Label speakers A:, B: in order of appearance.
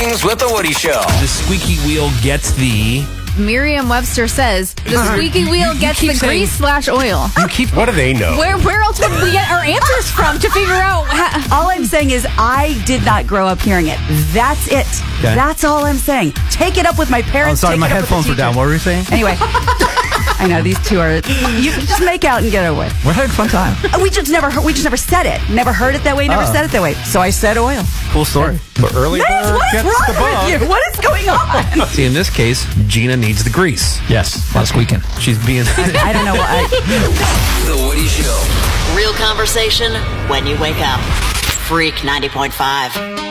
A: Mornings with the Woody Show.
B: The squeaky wheel gets the...
C: Merriam-Webster says the squeaky wheel gets the grease/oil.
A: What do they know?
C: Where else would we get our answers from to figure out?
D: All I'm saying is I did not grow up hearing it. That's it.
E: Okay.
D: That's all I'm saying. Take it up with my parents.
E: I'm sorry,
D: take
E: my
D: it up with the
E: headphones were down.
D: teachers.
E: What were you saying?
D: Anyway, I know these two are. You can just make out and get away.
E: We're having a fun time.
D: We just never said it. Never heard it that way. Never said it that way. So I said oil.
E: Cool story.
A: But early
D: What
A: bird
D: is
A: gets
D: wrong
A: the bug.
D: with you? What is going on?
B: See, in this case, Gina needs the grease.
E: Yes, a lot of squeaking.
B: She's being...
D: I don't know why.
A: The Woody Show.
F: Real conversation when you wake up. Freak 90.5.